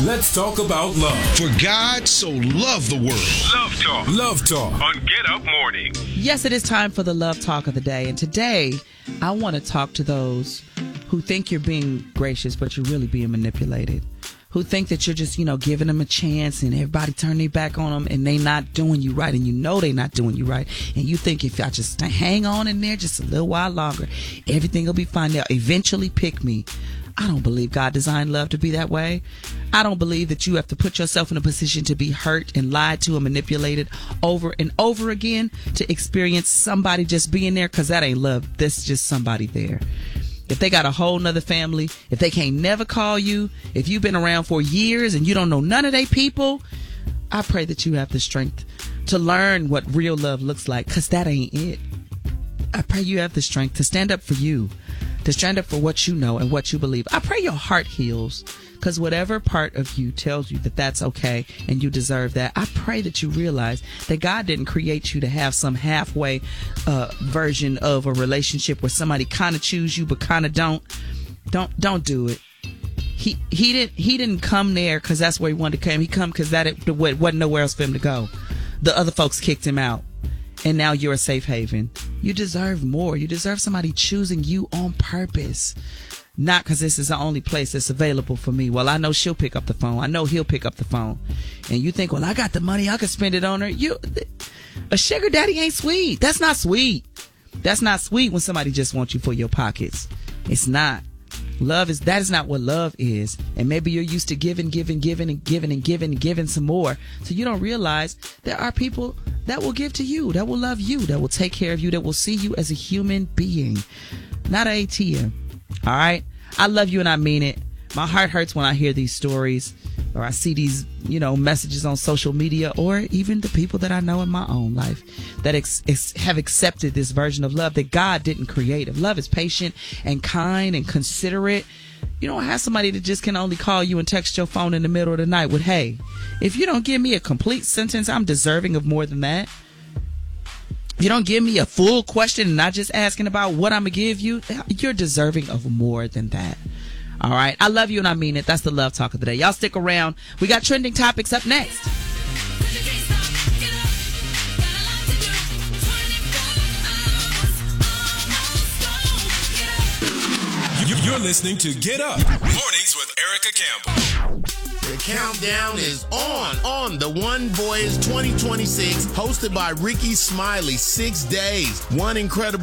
Let's talk about love. For God so loved the world. Love Talk. Love Talk. On Get Up Morning. Yes, it is time for the Love Talk of the day. And today, I want to talk to those who think you're being gracious, but you're really being manipulated. Who think that you're just, giving them a chance and everybody turn their back on them and they not doing you right. And you know they not doing you right. And you think if I just hang on in there just a little while longer, everything will be fine. They'll eventually pick me. I don't believe God designed love to be that way. I don't believe that you have to put yourself in a position to be hurt and lied to and manipulated over and over again to experience somebody just being there, because that ain't love. That's just somebody there. If they got a whole nother family, if they can't never call you, if you've been around for years and you don't know none of they people, I pray that you have the strength to learn what real love looks like, because that ain't it. I pray you have the strength to stand up for you, to stand up for what you know and what you believe. I pray your heart heals, because whatever part of you tells you that that's okay and you deserve that, I pray that you realize that God didn't create you to have some halfway version of a relationship where somebody kind of choose you but kind of don't. Don't do it. He didn't come there because that's where he wanted to come. He come because that wasn't nowhere else for him to go. The other folks kicked him out. And now you're a safe haven. You deserve more. You deserve somebody choosing you on purpose. Not because this is the only place that's available for me. Well, I know she'll pick up the phone. I know he'll pick up the phone. And you think, well, I got the money. I can spend it on her. A sugar daddy ain't sweet. That's not sweet. That's not sweet when somebody just wants you for your pockets. It's not. That is not what love is. And maybe you're used to giving some more. So you don't realize there are people that will give to you, that will love you, that will take care of you, that will see you as a human being, not an ATM. All right? I love you and I mean it. My heart hurts when I hear these stories or I see these, messages on social media, or even the people that I know in my own life that have accepted this version of love that God didn't create. If love is patient and kind and considerate, you don't have somebody that just can only call you and text your phone in the middle of the night with, hey, if you don't give me a complete sentence, I'm deserving of more than that. If you don't give me a full question and not just asking about what I'm going to give you, you're deserving of more than that. All right. I love you and I mean it. That's the Love Talk of the day. Y'all stick around. We got trending topics up next. You're listening to Get Up Mornings with Erica Campbell. The countdown is on The One Voyage 2026, hosted by Ricky Smiley. 6 days, one incredible